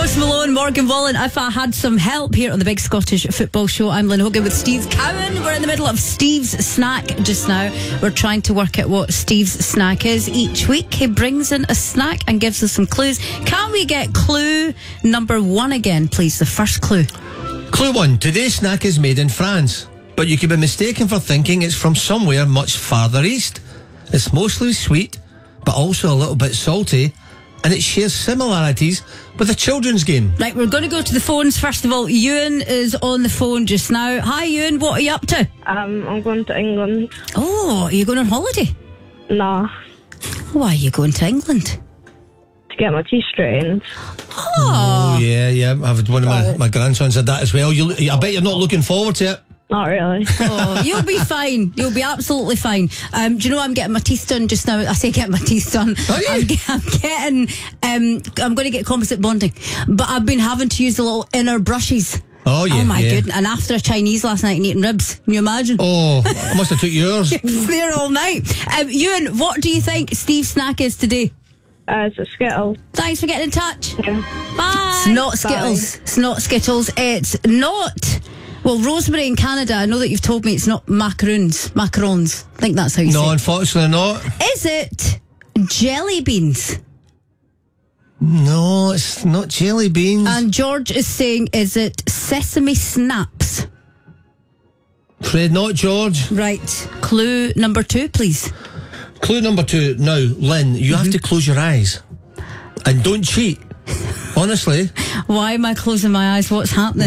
Post Malone, Morgan Wallen, If I Had Some Help, here on the Big Scottish Football Show. I'm Lynn Hogan with Steve Cowan. We're in the middle of Steve's Snack just now. We're trying to work out what Steve's snack is. Each week he brings in a snack and gives us some clues. Can we get clue number 1 again, please? The first clue. Clue 1. Today's snack is made in France, but you could be mistaken for thinking it's from somewhere much farther east. It's mostly sweet, but also a little bit salty, and it shares similarities with a children's game. Right, we're going to go to the phones. First of all, Ewan is on the phone just now. Hi, Ewan, what are you up to? I'm going to England. Oh, are you going on holiday? Nah, Why are you going to England? to get my teeth straightened. Oh, yeah. I've had one of my grandsons said that as well. I bet you're not looking forward to it. Not really. Oh, you'll be fine. You'll be absolutely fine. Do you know I'm getting my teeth done just now? I say getting my teeth done. Are you? I'm going to get composite bonding, but I've been having to use the little inner brushes. Oh, yeah. Oh my yeah. goodness! And after a Chinese last night and eating ribs, can you imagine? Oh, I must have took yours. There all night. Ewan, what do you think Steve's snack is today? It's a Skittle. Thanks for getting in touch. Yeah. Bye. It's not Skittles. It's not Skittles. It's not. Well, Rosemary in Canada, I know that you've told me it's not macarons. I think that's how you say No, it. unfortunately not. Is it jelly beans? No, it's not jelly beans. And George is saying, is it sesame snaps? Afraid not, George. Right. Clue number 2, please. Clue number 2. Now, Lynn, you have to close your eyes. And don't cheat. Honestly. Why am I closing my eyes? What's happening?